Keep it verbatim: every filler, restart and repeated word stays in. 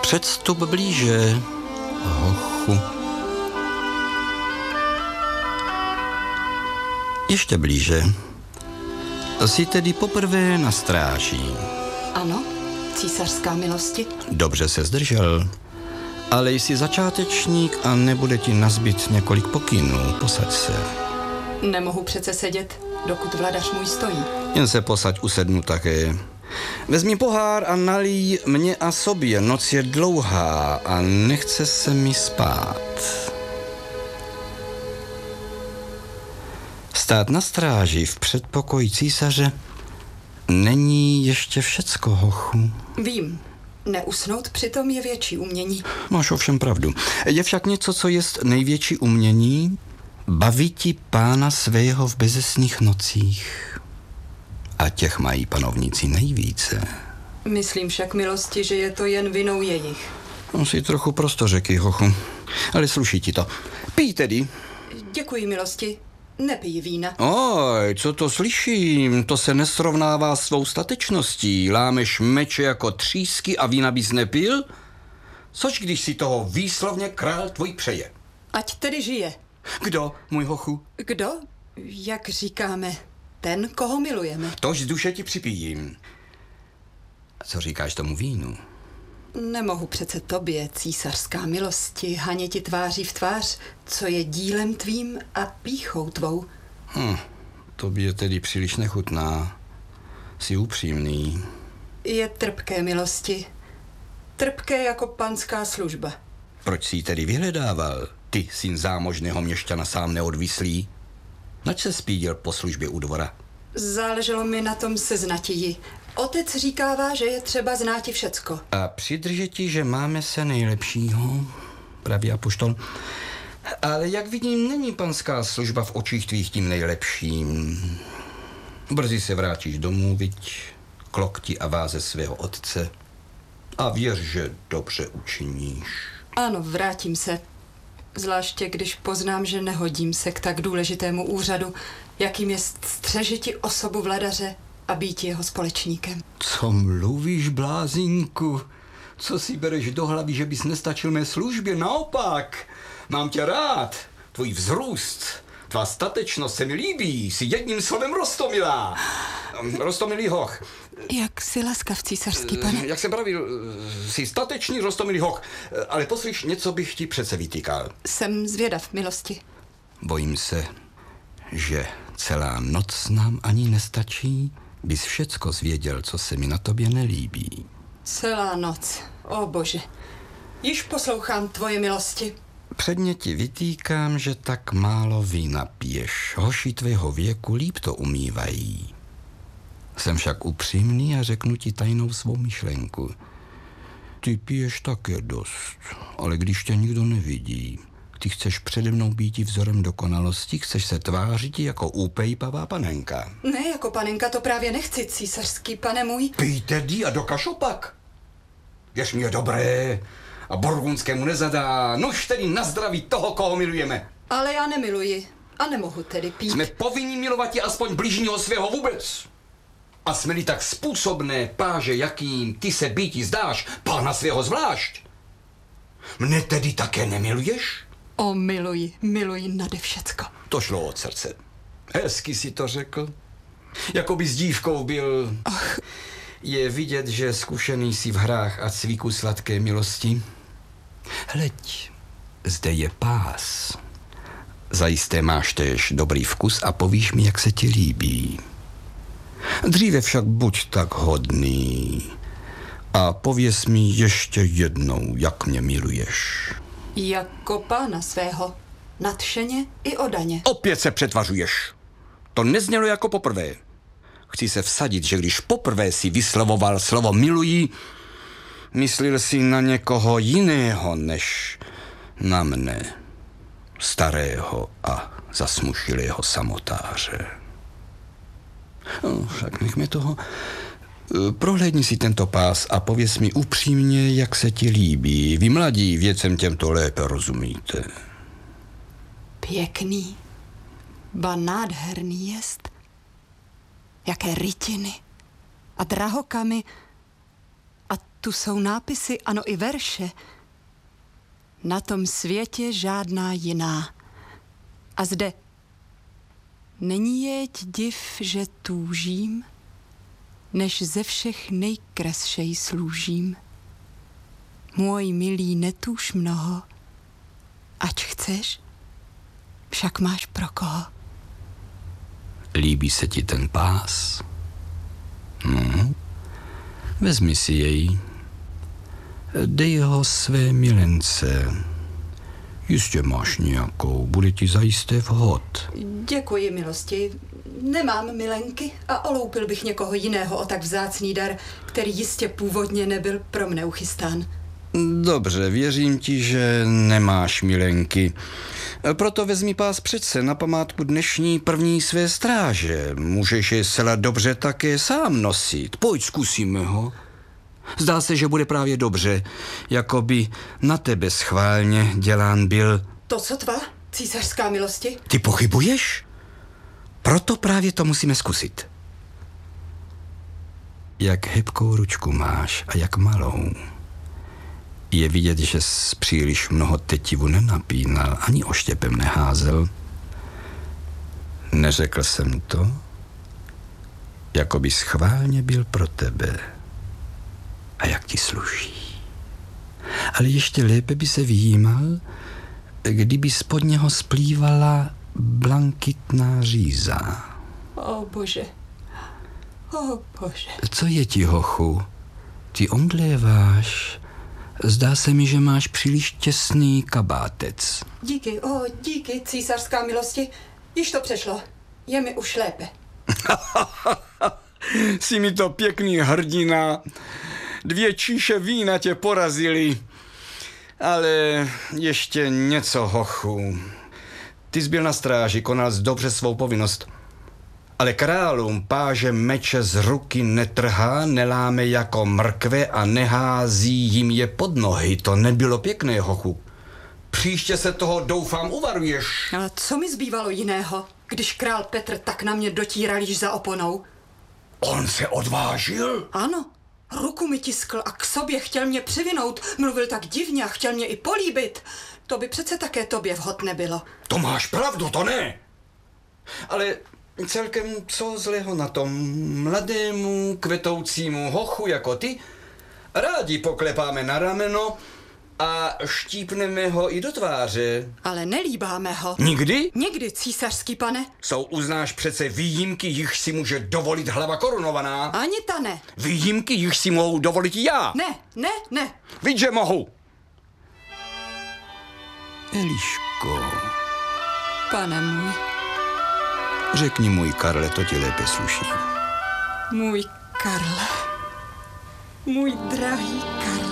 Předstup blíže, hochu. Ještě blíže. Jsi tedy poprvé na stráži. Ano, císařská milosti. Dobře se zdržel, ale jsi začátečník a nebude ti nazbyt několik pokynů. Posaď se. Nemohu přece sedět, dokud vladař můj stojí. Jen se posaď, usednu také. Vezmi pohár a nalij mě a sobě. Noc je dlouhá a nechce se mi spát. Stát na stráži v předpokoji císaře není ještě všecko, hochu. Vím, neusnout přitom je větší umění. Máš ovšem pravdu. Je však něco, co jest největší umění, baviti pána svého v bezesných nocích. A těch mají panovníci nejvíce. Myslím však, milosti, že je to jen vinou jejich. On si trochu prostořeký, hochu. Ale sluší ti to. Pij tedy. Děkuji, milosti. Nepij vína. Oj, co to slyším? To se nesrovnává s svou statečností. Lámeš meče jako třísky a vína bys nepil? Což když si toho výslovně král tvůj přeje? Ať tedy žije. Kdo, můj hochu? Kdo? Jak říkáme, ten, koho milujeme. Tož z duše ti připijím. Co říkáš tomu vínu? Nemohu přece tobě, císařská milosti, haněti tváří v tvář, co je dílem tvým a pýchou tvou. Hm, tobě tedy příliš nechutná. Jsi upřímný. Je trpké, milosti. Trpké jako panská služba. Proč jsi ji tedy vyhledával? Ty, syn zámožného měšťana, sám neodvislý? Nač se spíděl po službě u dvora? Záleželo mi na tom seznati ji. Otec říkává, že je třeba znáti všecko. A přidrže ti, že máme se nejlepšího, pravý apoštol. Ale jak vidím, není panská služba v očích tvých tím nejlepším. Brzy se vrátíš domů, viď, k lokti a váze svého otce. A věř, že dobře učiníš. Ano, vrátím se. Zvláště, když poznám, že nehodím se k tak důležitému úřadu, jakým je střežiti osobu vladaře a být jeho společníkem. Co mluvíš, blázinku? Co si bereš do hlavy, že bys nestačil mé službě? Naopak, mám tě rád. Tvůj vzrůst, tvá statečnost se mi líbí. Jsi jedním slovem roztomilá. Roztomilý hoch. Jak jsi laskav, císařský pane. Jak jsem pravil, jsi statečný roztomilý hoch. Ale poslyš, něco bych ti přece vytýkal. Jsem zvědav, milosti. Bojím se, že celá noc nám ani nestačí, bys všecko zvěděl, co se mi na tobě nelíbí. Celá noc, o bože. Již poslouchám tvoje milosti. Předně ti vytýkám, že tak málo vína piješ. Hoši tvého věku líp to umívají. Jsem však upřímný a řeknu ti tajnou svou myšlenku. Ty piješ také dost, ale když tě nikdo nevidí, ty chceš přede mnou býti vzorem dokonalosti, chceš se tvářit jako úpejpavá panenka. Ne, jako panenka to právě nechci, císařský pane můj. Pij tedy a dokaž opak. Věř mi, je dobré a burgundskému nezadá. Nož tedy na zdraví toho, koho milujeme. Ale já nemiluji a nemohu tedy pít. Jsme povinni milovat je aspoň bližního svého vůbec. A jsme-li tak způsobné páže, jakým ty se býti zdáš, pána svého zvlášť. Mne tedy také nemiluješ? O, miluji, miluji nade všecko. To šlo od srdce. Hezky si to řekl. Jako by s dívkou byl. Ach. Je vidět, že zkušený jsi v hrách a cviku sladké milosti. Hleď, zde je pás. Zajisté máš též dobrý vkus a povíš mi, jak se ti líbí. Dříve však buď tak hodný a pověz mi ještě jednou, jak mě miluješ. Jako pána svého, nadšeně i odaně. Opět se přetvařuješ. To neznělo jako poprvé. Chci se vsadit, že když poprvé si vyslovoval slovo miluji, myslil si na někoho jiného než na mne, starého a zasmušilého samotáře. No, však nechme toho. Prohlédni si tento pás a pověz mi upřímně, jak se ti líbí. Vy mladí věcem těmto lépe rozumíte. Pěkný, ba nádherný jest. Jaké rytiny a drahokamy a tu jsou nápisy, ano i verše. Na tom světě žádná jiná. A zde není jeť div, že túžím, než ze všech nejkrasšej slúžím. Můj milý, netúž mnoho, ať chceš, však máš pro koho. Líbí se ti ten pás? No, vezmi si jej. Dej ho své milence. Jistě máš nějakou, bude ti zajisté vhod. Děkuji, milosti. Nemám milenky a oloupil bych někoho jiného o tak vzácný dar, který jistě původně nebyl pro mne uchystán. Dobře, věřím ti, že nemáš milenky. Proto vezmi pás přece na památku dnešní první své stráže. Můžeš je zcela dobře také sám nosit. Pojď, zkusíme ho. Zdá se, že bude právě dobře, jako by na tebe schválně dělán byl. To sotva, císařská milosti? Ty pochybuješ? Proto právě to musíme zkusit. Jak hebkou ručku máš a jak malou. Je vidět, že jsi příliš mnoho tetivu nenapínal, ani oštěpem neházel. Neřekl jsem to, jako by schválně byl pro tebe. A jak ti sluší. Ale ještě lépe by se vyjímal, kdyby spod něho splývala blankitná říza. O bože, o bože. Co je ti, hochu? Ty omdléváš. Zdá se mi, že máš příliš těsný kabátec. Díky, o díky, císařská milosti. Již to přešlo. Je mi už lépe. Jsi mi to pěkný hrdina. Dvě číše vína tě porazili. Ale ještě něco, hochu. Ty jsi byl na stráži, konal jsi dobře svou povinnost. Ale králům páže meče z ruky netrhá, neláme jako mrkve a nehází jim je pod nohy. To nebylo pěkné, hochu. Příště se toho, doufám, uvaruješ. Ale co mi zbývalo jiného, když král Petr tak na mě dotíral již za oponou? On se odvážil? Ano, ruku mi tiskl a k sobě chtěl mě přivinout. Mluvil tak divně a chtěl mě i políbit. To by přece také tobě vhod nebylo. To máš pravdu, to ne. Ale celkem co zlého na tom mladému, kvetoucímu hochu jako ty? Rádi poklepáme na rameno a štípneme ho i do tváře. Ale nelíbáme ho. Nikdy? Někdy, císařský pane. Jsou, uznáš přece výjimky, jichž si může dovolit hlava korunovaná. Ani ta ne. Výjimky, jichž si mohu dovolit já. Ne, ne, ne. Víš, že mohu. Eliško, Pane můj, řekni můj Karle, to ti lépe sluší. můj Karle, můj drahý Karle.